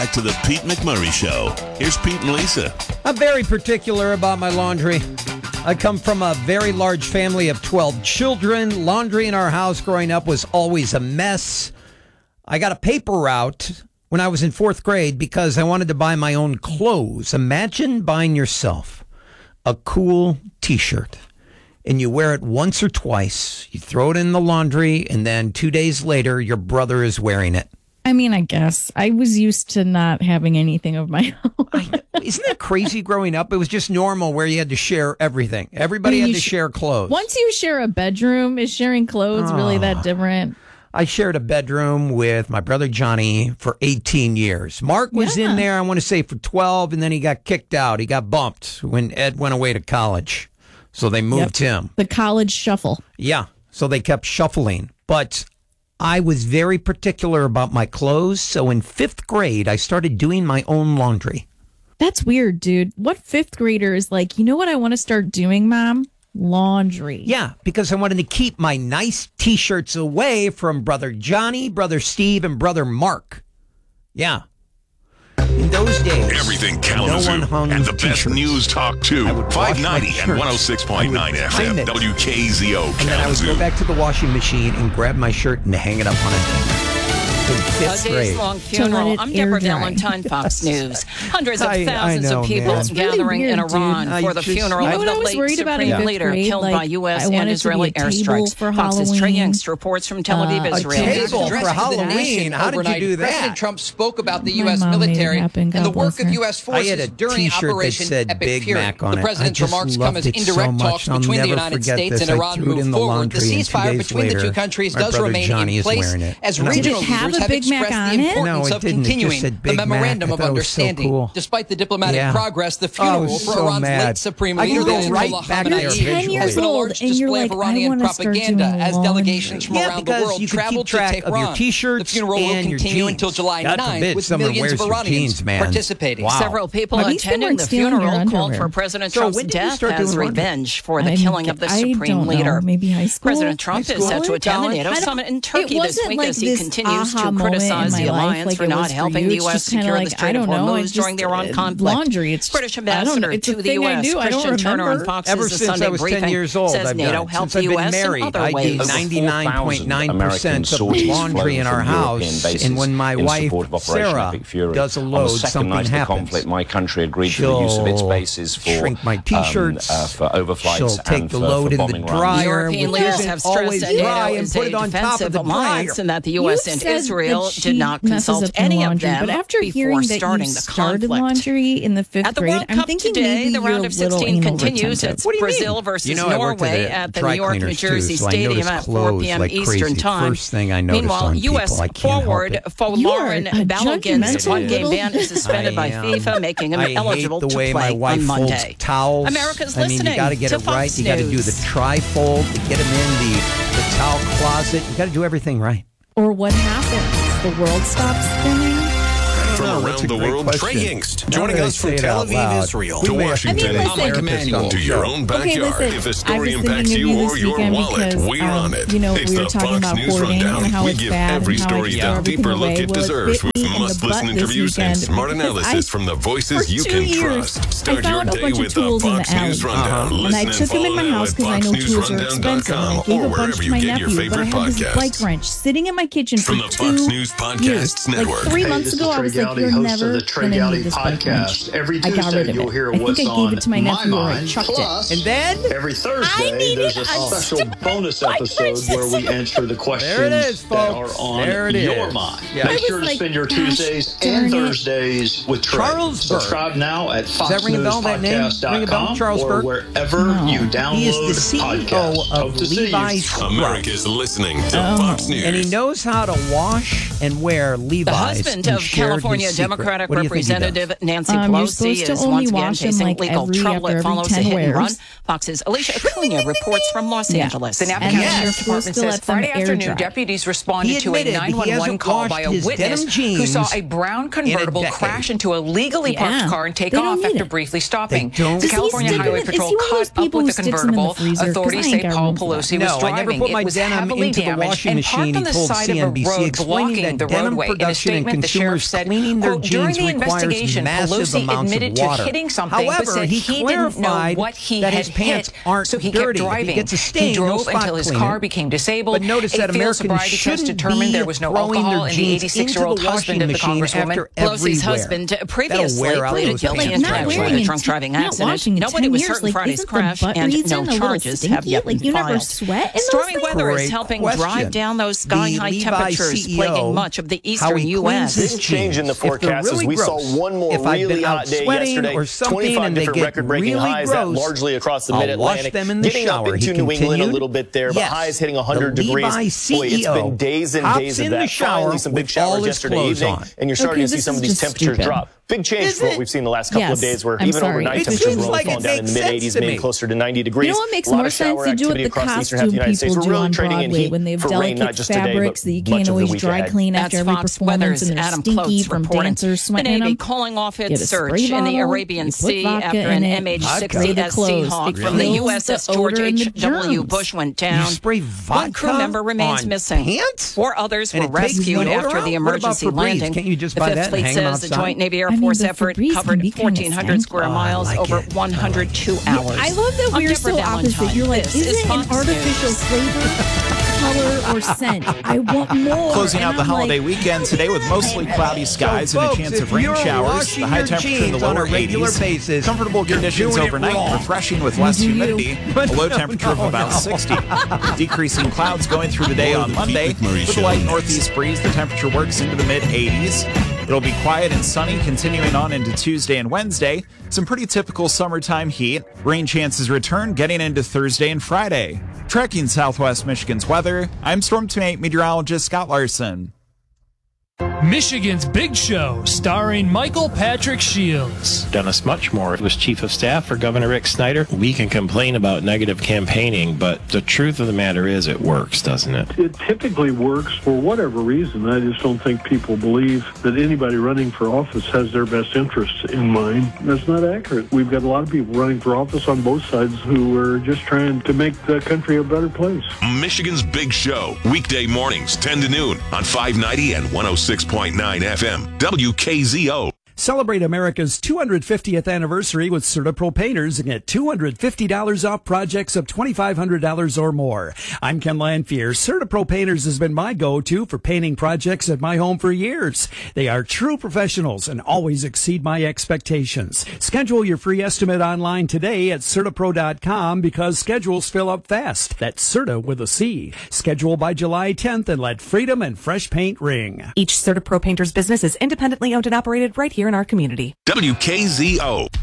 Back to the Pete McMurray Show. Here's Pete and Lisa. I'm very particular about my laundry. I come from a very large family of 12 children. Laundry in our house growing up was always a mess. I got a paper route when I was in 4th grade because I wanted to buy my own clothes. Imagine buying yourself a cool T-shirt and you wear it once or twice. You throw it in the laundry and then 2 days later, your brother is wearing it. I mean, I guess. I was used to not having anything of my own. Isn't that crazy growing up? It was just normal where you had to share everything. Everybody had to share clothes. Once you share a bedroom, is sharing clothes really that different? I shared a bedroom with my brother Johnny for 18 years. Mark was in there, I want to say, for 12, and then he got kicked out. He got bumped when Ed went away to college. So they moved him. The college shuffle. Yeah, so they kept shuffling. But I was very particular about my clothes, so in 5th grade, I started doing my own laundry. That's weird, dude. What 5th grader is like, you know what I want to start doing, Mom? Laundry. Yeah, because I wanted to keep my nice T-shirts away from Brother Johnny, Brother Steve, and Brother Mark. Yeah. In those days, everything Kalamazoo no one hung and the best T-shirts. news talk too. 590 and 106.9 FM WKZO and then I would go back to the washing machine and grab my shirt and hang it up on a hanger. In 5th grade. Days-long funeral. I'm Deborah Valentine, Fox News. Hundreds of thousands of people gathering in Iran for the funeral of the late Supreme Leader killed by U.S. and Israeli airstrikes. Fox's Trey Yingst reports from Tel Aviv, Israel. A table for Halloween? How did you do that? President Trump spoke about the U.S. military and the work of U.S. forces during Operation Epic Fury. The president's remarks come as indirect talks between the United States and Iran move forward. The ceasefire between the two countries does remain in place as regional leaders have expressed the importance of continuing the memorandum of understanding. Despite the diplomatic progress, the funeral for Iran's late Supreme Leader Ayatollah Khamenei has been a large display of Iranian propaganda as delegations from around the world traveled to Tehran. The funeral will continue until July 9th with millions of Iranians participating. Several people attending the funeral called for President Trump's death as revenge for the killing of the Supreme Leader. Maybe high school. President Trump is set to attend the NATO summit in Turkey this week as he continues to criticize the alliance for not helping the U.S. secure the Strait of Hormuz during the Iran conflict. British ambassador to the U.S. Christian Turner on Fox's Sunday briefing says NATO helped the U.S. in other ways. 99.9% of the laundry in our house, and when my wife Sarah does a load, something happens. My country agreed to the use of its bases for shrink my T-shirts, for overflights. She'll take the load in the dryer. European leaders have stressed that NATO is a defensive alliance and that the U.S. and Israel did not consult any of them before starting the conflict. Laundry in the 5th at the World grade, Cup today, the round of 16 continues. It's Brazil versus Norway at the New York, New Jersey Stadium at 4 p.m. Eastern Time. Meanwhile, U.S. forward Folarin Balogun's one-game ban is suspended by FIFA, making him eligible to play on Monday. America's listening you got to get to it right. Fox You got to do News. the tri-fold to get him in the towel closet. You got to do everything right. Or what happens? The world stops spinning? From around the world, Trey Yingst joining us from Tel Aviv, Israel, to Washington, Mike Emanuel, to your own backyard. If a story impacts you or your wallet, we're on it. It's we were the talking Fox about News hoarding Rundown. and how We it's give bad every and how story I the deeper look it deserves with bit me in the must-listen butt this interviews and weekend smart because analysis from the voices for you 2 can years, trust. Start I your found a day bunch of with the tools in the Fox News alley. Rundown. And I Listen took them in my and house follow because I know tools are expensive. And I gave FoxNewsRundown.com a or bunch to wherever my you get your nephew, but I favorite had this bike podcasts. wrench sitting in my kitchen From for the Fox 2 News Podcasts years. Network. Like 3 months ago, I was like, you're never going to need this bike wrench. Every I got rid Tuesday, of you'll it. hear I think what's I gave on it to my nephew or I mind. chucked Plus, it. And then every Thursday, there's a special bonus episode where we answer the questions There it is, that are folks. on There it your is. mind. Yeah. Make I sure was to like, spend your gosh, Tuesdays darn and it. Thursdays with Trey. Charlesburg. Subscribe now at Does that ring a bell, that name? Ring a bell, foxnewspodcast.com or Charlesburg? wherever you download He is the CEO podcasts. Hope of to see you. Levi's Trucks. America's listening to Fox News. And he knows how to wash and wear Levi's. The husband and of shared California his secret. Democratic What do you think he does? Representative Nancy You're Pelosi supposed to is only once again wash them, facing like, legal trouble. every It follows 10 a hit and run. wears. Fox's Alicia Cunha reports from Los Angeles. The Napa And County you're Sheriff's supposed Department to says let them Friday air afternoon, dry. deputies He responded to a admitted he 911 hasn't call by washed a his witness denim who saw jeans a brown convertible decade. crash into a legally parked Yeah. car and take They don't off need after it. briefly stopping. They don't. The Is he California sticking Highway it- is Patrol he one of caught those up people with who the sticks them in the convertible. freezer? 'Cause Authorities I say ain't got Paul room for that. Pelosi was No, I driving. never put my It was denim heavily into the damaged washing and machine, parked on he the told side of a CNBC, road explaining blocking that the denim roadway. In a production and statement, the consumers sheriff said, cleaning their jeans requires massive amounts of water. However, he clarified that his pants aren't dirty. If he gets a stain, he'll spot until his clean car it. became disabled. But notice that Americans shouldn't be there was no throwing alcohol their in the jeans 86-year-old into the husband washing of the machine Congresswoman. after every Pelosi's wear. husband previously pleaded guilty in connection with a drunk driving accident. Nobody was hurt in Friday's crash, and no charges have yet been you never filed. sweat in Stormy those weather Great is helping question. drive down those sky-high temperatures CEO, plaguing much of the eastern U.S. Big change in the forecast really as we saw gross, one more really hot day yesterday. Or 25 different record-breaking highs that largely across the Mid-Atlantic. Getting up into New England a little bit there, but highs hitting 100 degrees. Boy, it's been days and days of that. Finally, some big showers yesterday evening, and you're starting to see some of these temperatures drop. Big change from what we've seen the last couple of days, where even overnight temperatures were really falling down in the mid-80s, maybe closer to 90 degrees. You know what makes more sense? You do what the costume people do on Broadway when they have delicate fabrics that you can't always dry clean after every performance, and they're stinky from dancers sweating in them. calling off its search in the Arabian Sea after an MH-60S Seahawk from the USS George H.W. Bush went down. One crew member remains missing. 4 others were rescued after the emergency landing. The Fifth Fleet says the Joint Navy Air Force effort covered 1,400 square miles over 102 hours. I love that we're so opposite. You're like, is it an artificial flavor, color, or scent? I want more. Closing out the holiday weekend today with mostly cloudy skies and a chance of rain showers. The high temperature in the lower 80s. Comfortable conditions overnight, refreshing with less humidity. A low temperature of about 60. Decreasing clouds going through the day on Monday. With a light northeast breeze, the temperature works into the mid-80s. It'll be quiet and sunny, continuing on into Tuesday and Wednesday. Some pretty typical summertime heat. Rain chances return getting into Thursday and Friday. Tracking Southwest Michigan's weather, I'm Storm Team 8 meteorologist Scott Larson. Michigan's Big Show, starring Michael Patrick Shields. Dennis Muchmore was chief of staff for Governor Rick Snyder. We can complain about negative campaigning, but the truth of the matter is it works, doesn't it? It typically works for whatever reason. I just don't think people believe that anybody running for office has their best interests in mind. That's not accurate. We've got a lot of people running for office on both sides who are just trying to make the country a better place. Michigan's Big Show, weekday mornings 10 to noon on 590 and 106.9 FM, WKZO. Celebrate America's 250th anniversary with CertaPro Painters and get $250 off projects of $2,500 or more. I'm Ken Lanfear. CertaPro Painters has been my go-to for painting projects at my home for years. They are true professionals and always exceed my expectations. Schedule your free estimate online today at CertaPro.com because schedules fill up fast. That's Certa with a C. Schedule by July 10th and let freedom and fresh paint ring. Each CertaPro Painters business is independently owned and operated right here in our community. WKZO.